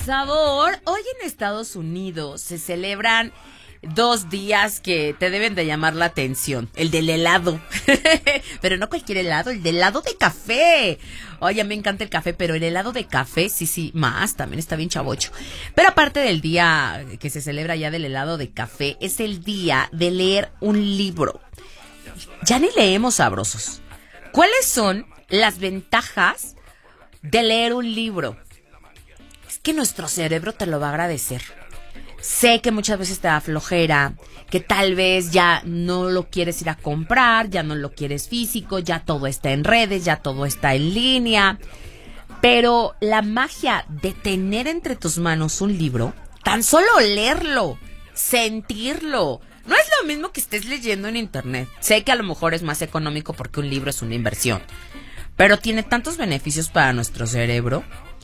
sabor. Hoy en Estados Unidos se celebran 2 días que te deben de llamar la atención. El del helado. Pero no cualquier helado, el del helado de café. Oye, me encanta el café, pero el helado de café, sí, más, también está bien chavocho. Pero aparte del día que se celebra ya del helado de café, es el día de leer un libro. Ya ni leemos sabrosos. ¿Cuáles son las ventajas de leer un libro? Es que nuestro cerebro te lo va a agradecer. Sé que muchas veces te da flojera, que tal vez ya no lo quieres ir a comprar, ya no lo quieres físico, ya todo está en redes, ya todo está en línea. Pero la magia de tener entre tus manos un libro, tan solo leerlo, sentirlo, no es lo mismo que estés leyendo en internet. Sé que a lo mejor es más económico porque un libro es una inversión, pero tiene tantos beneficios para nuestro cerebro.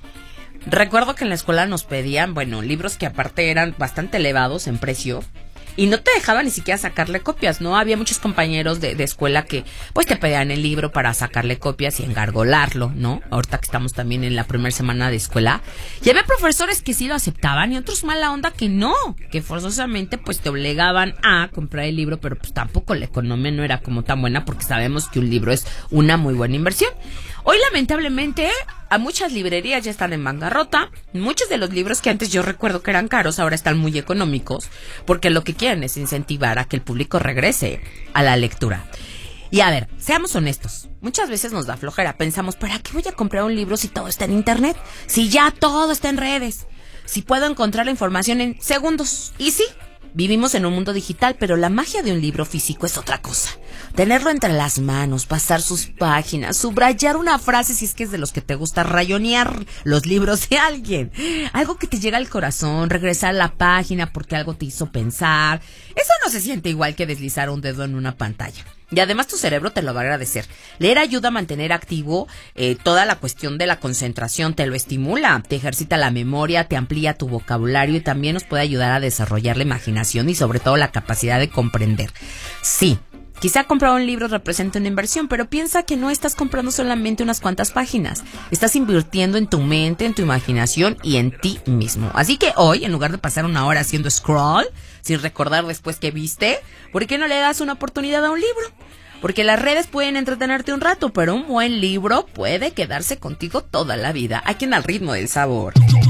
Recuerdo que en la escuela nos pedían, libros que aparte eran bastante elevados en precio y no te dejaban ni siquiera sacarle copias, ¿no? Había muchos compañeros de escuela que pues te pedían el libro para sacarle copias y engargolarlo, ¿no? Ahorita que estamos también en la primera semana de escuela. Y había profesores que sí lo aceptaban y otros mala onda que no, que forzosamente pues te obligaban a comprar el libro, pero pues tampoco la economía no era como tan buena porque sabemos que un libro es una muy buena inversión. Hoy lamentablemente a muchas librerías ya están en bancarrota. Muchos de los libros que antes yo recuerdo que eran caros ahora están muy económicos porque lo que quieren es incentivar a que el público regrese a la lectura. Y a ver, seamos honestos, muchas veces nos da flojera, pensamos, ¿para qué voy a comprar un libro si todo está en internet? Si ya todo está en redes, si puedo encontrar la información en segundos. Y sí, vivimos en un mundo digital, pero la magia de un libro físico es otra cosa. Tenerlo entre las manos, pasar sus páginas, subrayar una frase si es que es de los que te gusta, rayonear los libros de alguien. Algo que te llega al corazón, regresar a la página porque algo te hizo pensar. Eso no se siente igual que deslizar un dedo en una pantalla. Y además tu cerebro te lo va a agradecer. Leer ayuda a mantener activo toda la cuestión de la concentración, te lo estimula, te ejercita la memoria, te amplía tu vocabulario y también nos puede ayudar a desarrollar la imaginación y sobre todo la capacidad de comprender. Sí, quizá comprar un libro representa una inversión, pero piensa que no estás comprando solamente unas cuantas páginas. Estás invirtiendo en tu mente, en tu imaginación y en ti mismo. Así que hoy, en lugar de pasar una hora haciendo scroll, sin recordar después qué viste, ¿por qué no le das una oportunidad a un libro? Porque las redes pueden entretenerte un rato, pero un buen libro puede quedarse contigo toda la vida. Aquí en Al Ritmo del Sabor.